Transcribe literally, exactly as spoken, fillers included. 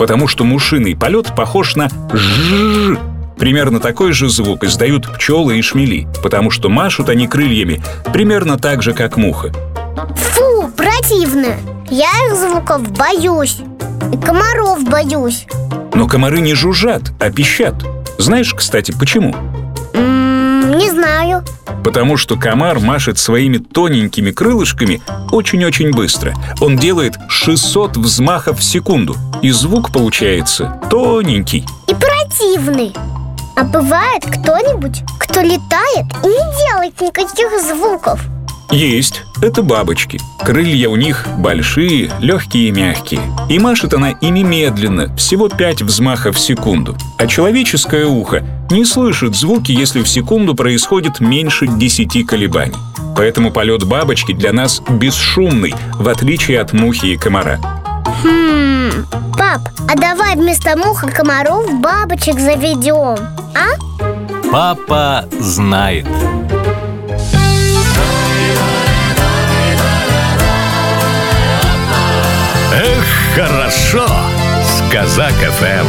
потому что мушиный полет похож на «жжж». Примерно такой же звук издают пчелы и шмели, потому что машут они крыльями примерно так же, как муха. Фу, противно! Я их звуков боюсь. И комаров боюсь. Но комары не жужжат, а пищат. Знаешь, кстати, почему? М-м, не знаю. Потому что комар машет своими тоненькими крылышками очень-очень быстро. Он делает шестьсот взмахов в секунду, и звук получается тоненький и противный. А бывает кто-нибудь, кто летает и не делает никаких звуков? Есть, это бабочки. Крылья у них большие, легкие и мягкие. И машет она ими медленно, всего пять взмахов в секунду. А человеческое ухо не слышит звуки, если в секунду происходит меньше десяти колебаний. Поэтому полет бабочки для нас бесшумный, в отличие от мухи и комара. Хм, пап, а давай вместо мух и комаров бабочек заведем, а? Папа знает. Эх, хорошо с Казак эф эм.